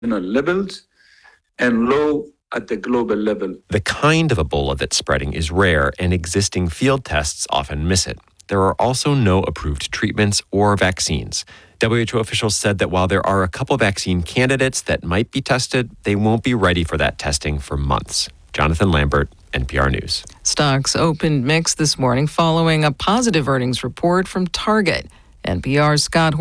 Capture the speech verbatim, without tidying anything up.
levels and low at the global level. The kind of Ebola that's spreading is rare, and existing field tests often miss it. There are also no approved treatments or vaccines. W H O officials said that while there are a couple vaccine candidates that might be tested, they won't be ready for that testing for months. Jonathan Lambert, N P R News. Stocks opened mixed this morning following a positive earnings report from Target. N P R's Scott